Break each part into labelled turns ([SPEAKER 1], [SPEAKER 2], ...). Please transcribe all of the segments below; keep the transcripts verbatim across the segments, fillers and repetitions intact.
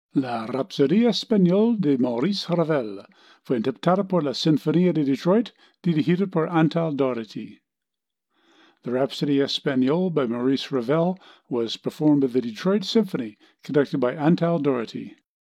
[SPEAKER 1] La Rapsodia Española de Maurice Ravel fue interpretada por la Sinfonía de Detroit, dirigida por Antal Doherty. The Rhapsody Espagnole by Maurice Ravel was performed by the Detroit Symphony, conducted by Antal Doherty.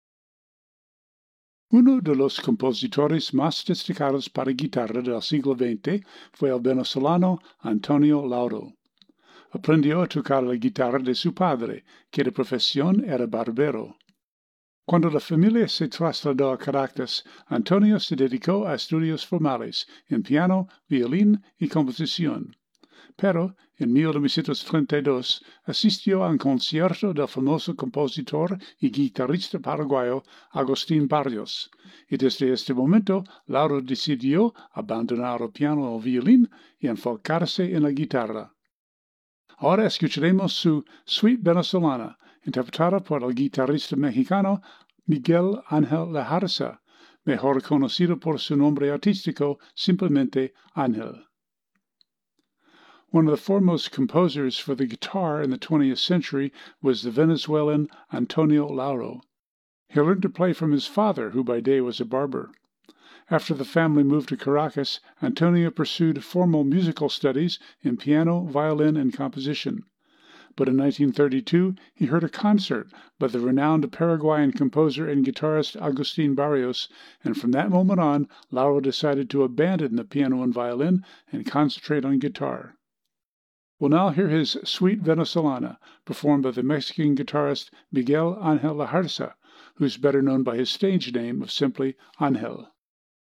[SPEAKER 1] Uno de los compositores más destacados para guitarra del siglo veinte fue el venezolano Antonio Lauro. Aprendió a tocar la guitarra de su padre, que de profesión era barbero. Cuando la familia se trasladó a Caracas, Antonio se dedicó a estudios formales en piano, violín y composición. Pero, en mil novecientos treinta y dos, asistió a un concierto del famoso compositor y guitarrista paraguayo Agustín Barrios, y desde este momento Lauro decidió abandonar el piano y el violín y enfocarse en la guitarra. Ahora escucharemos su Suite Venezolana, interpretada por el guitarrista mexicano Miguel Ángel Lejarza, mejor conocido por su nombre artístico simplemente Ángel. One of the foremost composers for the guitar in the twentieth century was the Venezuelan Antonio Lauro. He learned to play from his father, who by day was a barber. After the family moved to Caracas, Antonio pursued formal musical studies in piano, violin, and composition. But in nineteen thirty-two, he heard a concert by the renowned Paraguayan composer and guitarist Agustín Barrios, and from that moment on, Lauro decided to abandon the piano and violin and concentrate on guitar. We'll now hear his Suite Venezolana, performed by the Mexican guitarist Miguel Ángel Lejarza, who's better known by his stage name of simply Ángel.